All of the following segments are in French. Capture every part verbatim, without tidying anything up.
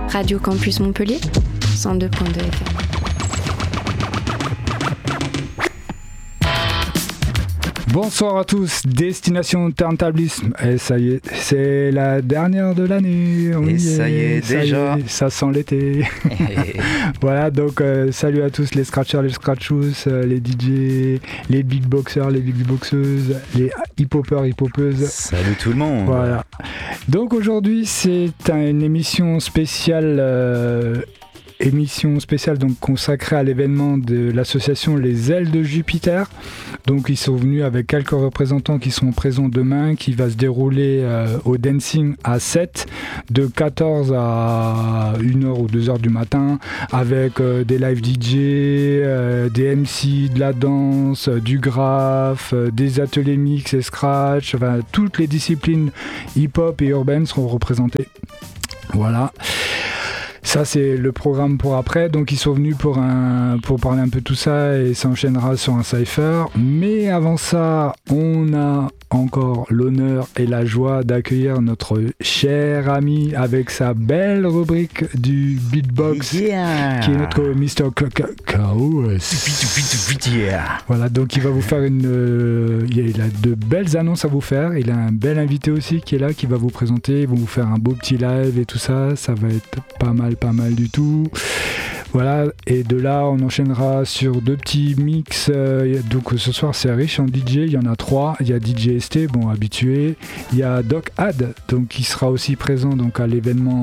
Radio Campus Montpellier, cent deux virgule deux F M. Bonsoir à tous, Destination Turntablisme. Et ça y est, c'est la dernière de l'année. On Et y ça y est, ça déjà. Y est, ça sent l'été. Voilà, donc euh, salut à tous les scratchers, les scratchous, euh, les D J, les beatboxers, les beatboxeuses, les hip-hoppers, hip-hoppeuses. Salut tout le monde. Voilà. Donc aujourd'hui, c'est un- une émission spéciale. euh, Émission spéciale donc consacrée à l'événement de l'association Les Ailes de Jupiter. Donc ils sont venus avec quelques représentants qui sont présents demain, qui va se dérouler euh, au Dancing à sept, de quatorze à une heure ou deux heures du matin, avec euh, des live D J, euh, des M C, de la danse, euh, du graphe, euh, des ateliers mix et scratch, enfin toutes les disciplines hip-hop et urbaines seront représentées. Voilà. Ça, c'est le programme pour après. Donc, ils sont venus pour, un, pour parler un peu de tout ça et ça enchaînera sur un cypher. Mais avant ça, on a encore l'honneur et la joie d'accueillir notre cher ami avec sa belle rubrique du beatbox, Yeah. qui est notre mister Chaos. Yeah. Voilà, donc il va vous faire une... euh, il a de belles annonces à vous faire. Il a un bel invité aussi qui est là, qui va vous présenter. Ils vont vous faire un beau petit live et tout ça. Ça va être pas mal, pas mal du tout. Voilà, et de là, on enchaînera sur deux petits mix. Euh, donc ce soir, c'est riche en D J. Il y en a trois. Il y a D J S T, bon, habitué. Il y a Doc Had, donc qui sera aussi présent donc, à l'événement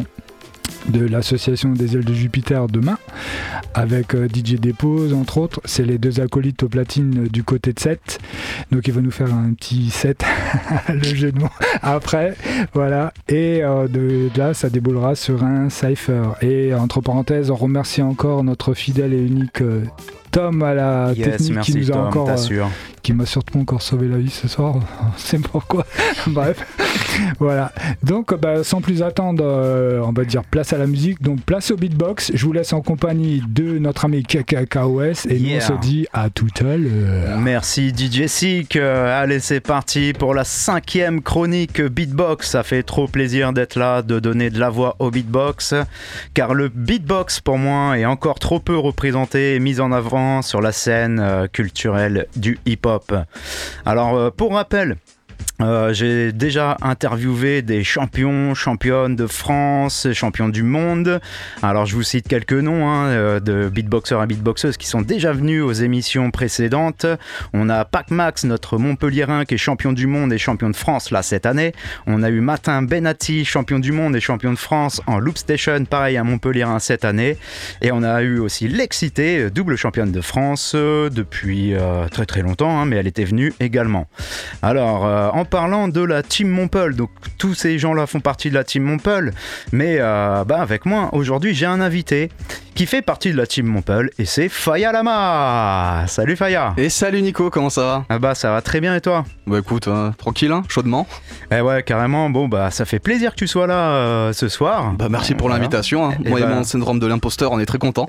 de l'association des Ailes de Jupiter demain, avec euh, D J Dépose entre autres. C'est les deux acolytes au platine du côté de sept, donc il va nous faire un petit set, le jeu de mots après, voilà, et euh, de, de là ça déboulera sur un cypher. Et entre parenthèses, on remercie encore notre fidèle et unique euh, Tom à la Yes, technique merci qui nous a Tom, encore euh, t'assures. qui m'a surtout encore sauvé la vie ce soir. C'est pourquoi. Bref, voilà. Donc, bah, sans plus attendre, euh, on va dire place à la musique. Donc, place au beatbox. Je vous laisse en compagnie de notre ami K K K O S et Yeah. nous on se dit à tout à l'heure. Merci D J Sick. Euh, Allez, c'est parti pour la cinquième chronique beatbox. Ça fait trop plaisir d'être là, de donner de la voix au beatbox, car le beatbox pour moi est encore trop peu représenté et mis en avant sur la scène euh, culturelle du hip-hop. Alors, euh, pour rappel, Euh, j'ai déjà interviewé des champions, championnes de France, champions du monde. Alors je vous cite quelques noms hein, euh, de beatboxers et beatboxeuses qui sont déjà venus aux émissions précédentes. On a Pac Max, notre Montpelliérain qui est champion du monde et champion de France là cette année. On a eu Martin Benatti, champion du monde et champion de France en Loop Station, pareil à Montpelliérain cette année. Et on a eu aussi Lexité, double championne de France euh, depuis euh, très très longtemps, hein, mais elle était venue également. Alors euh, en parlant de la team Montpel, donc tous ces gens-là font partie de la team Montpel, mais euh, bah avec moi aujourd'hui j'ai un invité qui fait partie de la team Montpel et c'est Faya Lama. Salut Faya. Et salut Nico, comment ça va? Ah bah ça va très bien et toi? Bah écoute, euh, tranquille, hein, chaudement. Eh ouais carrément, bon bah ça fait plaisir que tu sois là euh, ce soir. Bah merci pour Voilà. l'invitation, hein. Et Moi bah... et mon syndrome de l'imposteur, on est très contents.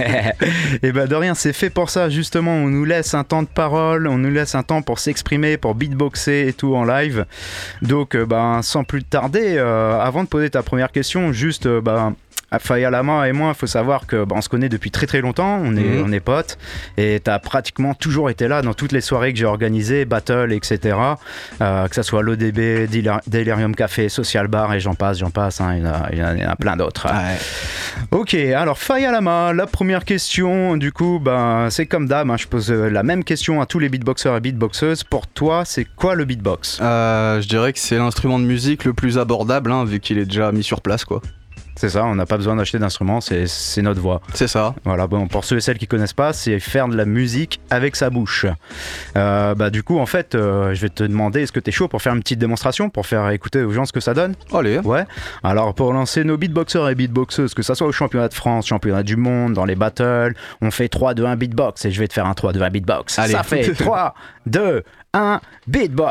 Et bah de rien, c'est fait pour ça justement, on nous laisse un temps de parole, on nous laisse un temps pour s'exprimer, pour beatboxer et tout en live. Donc euh, bah, sans plus tarder, euh, avant de poser ta première question, juste euh, bah, Faya Lama et moi, il faut savoir que bah, on se connaît depuis très très longtemps, on est, mmh. on est potes, et t'as pratiquement toujours été là dans toutes les soirées que j'ai organisées, battle, et cetera. Euh, que ça soit l'O D B, Delirium Café, Social Bar, et j'en passe, j'en passe, hein, il, y en a, il, y en a, il y en a plein d'autres. Ouais. Ok, alors Faya Lama, la première question, du coup, bah, c'est comme d'hab, hein, je pose la même question à tous les beatboxers et beatboxeuses. Pour toi, c'est quoi le beatbox? euh, Je dirais que c'est l'instrument de musique le plus abordable, hein, vu qu'il est déjà mis sur place, quoi. C'est ça, on n'a pas besoin d'acheter d'instruments, c'est, c'est notre voix. C'est ça. Voilà, bon, pour ceux et celles qui connaissent pas, c'est faire de la musique avec sa bouche. Euh, bah, du coup, en fait, euh, je vais te demander, est-ce que t'es chaud pour faire une petite démonstration, pour faire écouter aux gens ce que ça donne? Allez. Ouais. Alors, pour lancer nos beatboxers et beatboxeuses, que ça soit au championnat de France, championnat du monde, dans les battles, on fait trois, deux, un beatbox et je vais te faire un trois, deux, un beatbox. Allez. Ça fait trois, deux, un beatbox.